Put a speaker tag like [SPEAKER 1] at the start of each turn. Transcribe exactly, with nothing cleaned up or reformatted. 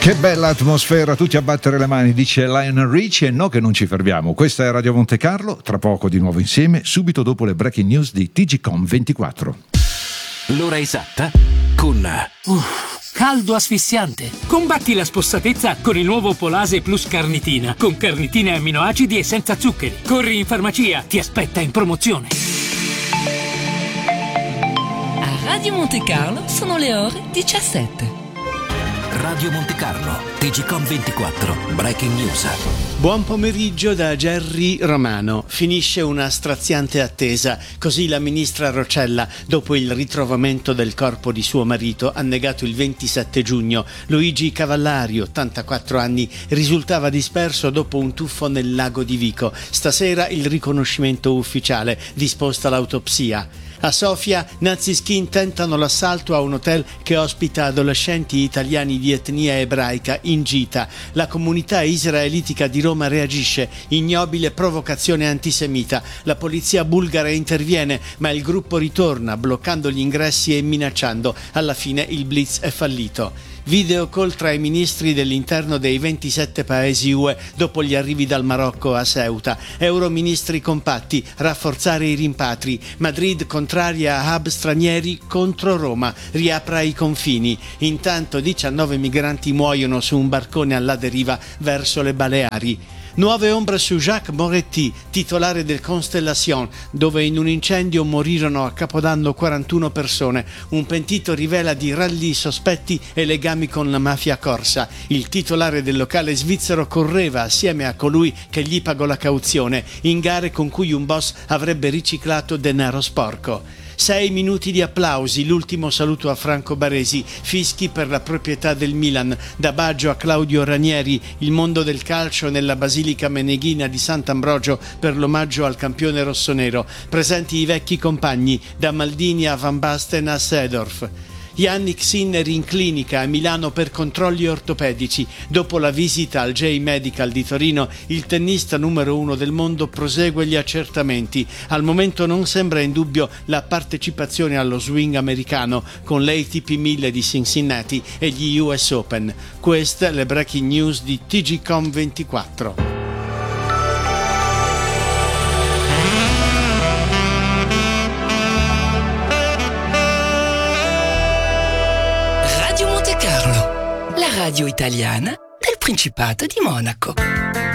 [SPEAKER 1] Che bella atmosfera, tutti a battere le mani, dice Lionel Richie, e no che non ci fermiamo. Questa è Radio Monte Carlo, tra poco di nuovo insieme, subito dopo le breaking news di T G Com ventiquattro.
[SPEAKER 2] L'ora esatta con...
[SPEAKER 3] Uff, caldo asfissiante. Combatti la spossatezza con il nuovo Polase Plus Carnitina, con carnitina e amminoacidi e senza zuccheri. Corri in farmacia, ti aspetta in promozione.
[SPEAKER 4] A Radio Monte Carlo sono le ore diciassette.
[SPEAKER 2] Radio Monte Carlo, T G Com ventiquattro, Breaking News.
[SPEAKER 5] Buon pomeriggio da Gerry Romano. Finisce una straziante attesa. Così la ministra Roccella, dopo il ritrovamento del corpo di suo marito, annegato il ventisette giugno. Luigi Cavallari, ottantaquattro anni, risultava disperso dopo un tuffo nel lago di Vico. Stasera il riconoscimento ufficiale, disposta l'autopsia. A Sofia, nazi skin tentano l'assalto a un hotel che ospita adolescenti italiani di etnia ebraica in gita. La comunità israelitica di Roma reagisce. Ignobile provocazione antisemita. La polizia bulgara interviene, ma il gruppo ritorna, bloccando gli ingressi e minacciando. Alla fine il blitz è fallito. Video call tra i ministri dell'interno dei ventisette paesi U E dopo gli arrivi dal Marocco a Ceuta. Euroministri compatti, rafforzare i rimpatri. Madrid contraria a hub stranieri contro Roma, riapra i confini. Intanto diciannove migranti muoiono su un barcone alla deriva verso le Baleari. Nuove ombre su Jacques Moretti, titolare del Constellation, dove in un incendio morirono a Capodanno quarantuno persone. Un pentito rivela di ralli sospetti e legami con la mafia corsa. Il titolare del locale svizzero correva assieme a colui che gli pagò la cauzione, in gare con cui un boss avrebbe riciclato denaro sporco. Sei minuti di applausi, l'ultimo saluto a Franco Baresi, fischi per la proprietà del Milan, da Baggio a Claudio Ranieri, il mondo del calcio nella Basilica Meneghina di Sant'Ambrogio per l'omaggio al campione rossonero, presenti i vecchi compagni, da Maldini a Van Basten a Seedorf. Yannick Sinner in clinica a Milano per controlli ortopedici. Dopo la visita al J-Medical di Torino, il tennista numero uno del mondo prosegue gli accertamenti. Al momento non sembra in dubbio la partecipazione allo swing americano con l'A T P mille di Cincinnati e gli U S Open. Queste le breaking news di T G Com ventiquattro.
[SPEAKER 4] Radio italiana del Principato di Monaco.